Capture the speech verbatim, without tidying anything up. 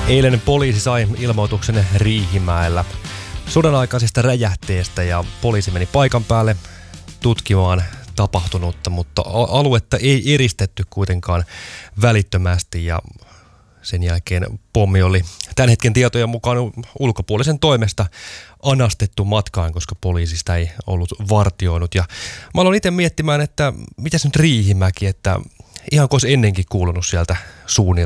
Eilen poliisi sai ilmoituksen Riihimäellä sodan-aikaisesta räjähteestä ja poliisi meni paikan päälle tutkimaan tapahtunutta, mutta aluetta ei eristetty kuitenkaan välittömästi ja sen jälkeen pommi oli tämän hetken tietojen mukaan ulkopuolisen toimesta anastettu matkaan, koska poliisista ei ollut vartioinut. Ja mä aloin itse miettimään, että mitäs nyt Riihimäki, että ihan olisi ennenkin kuulunut sieltä suunnilta.